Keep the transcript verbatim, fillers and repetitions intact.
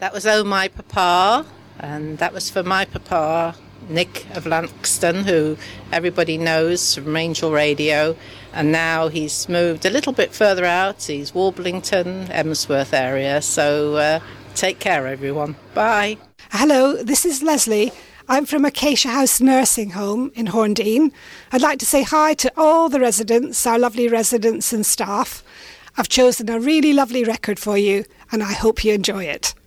That was Oh My Papa, and that was for my papa, Nick of Lanxton, who everybody knows from Angel Radio, and now he's moved a little bit further out. He's Warblington, Emsworth area, so uh, take care, everyone. Bye. Hello, this is Leslie. I'm from Acacia House Nursing Home in Horndean. I'd like to say hi to all the residents, our lovely residents and staff. I've chosen a really lovely record for you, and I hope you enjoy it.